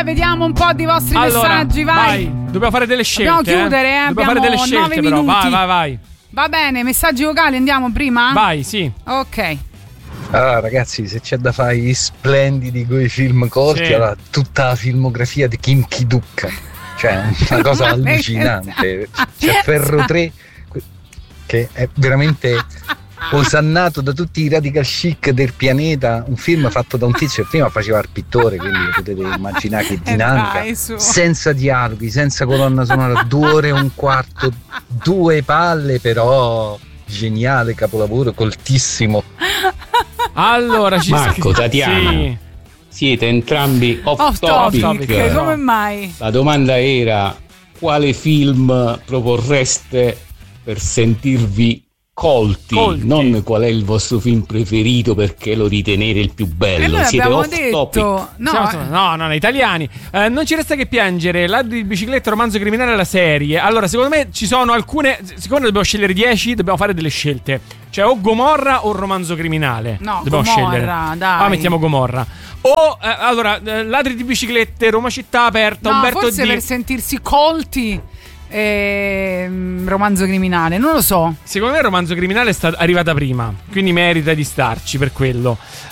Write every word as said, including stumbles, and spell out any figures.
Vediamo un po' di vostri allora, messaggi, vai. vai. Dobbiamo fare delle scelte. Dobbiamo chiudere, eh. Dobbiamo Abbiamo fare delle scelte, nove però. minuti. Vai, vai, vai. Va bene, messaggi vocali, andiamo prima? Vai, sì. Ok. Allora ragazzi, se c'è da fare gli splendidi coi film corti, Sì. allora tutta la filmografia di Kim Ki-duk, cioè una cosa allucinante. C'è Ferro tre che è veramente osannato da tutti i radical chic del pianeta, un film fatto da un tizio che prima faceva il pittore, quindi potete immaginare che dinamica, dai, su. senza dialoghi, senza colonna sonora, due ore e un quarto, due palle, però geniale, capolavoro, coltissimo. Allora, ci Marco, Tatiana, sì. siete entrambi off, Off topic. topic, come mai? La domanda era: quale film proporreste per sentirvi colti, Colti. non qual è il vostro film preferito perché lo ritenete il più E bello. noi Siete abbiamo off topic. detto no, Siamo- no, no, no, italiani. Eh, non ci resta che piangere. Ladri di bicicletta, romanzo criminale, la serie. Allora, secondo me ci sono alcune. Siccome dobbiamo scegliere dieci, dobbiamo fare delle scelte. Cioè, o Gomorra o romanzo criminale. No, dobbiamo Gomorra, scegliere. dai. Ah, mettiamo Gomorra. O eh, allora, eh, ladri di biciclette, Roma città aperta, no, Umberto forse D. per sentirsi colti. ehm, romanzo criminale, non lo so. Secondo me il romanzo criminale è sta- arrivata prima, quindi merita di starci per quello.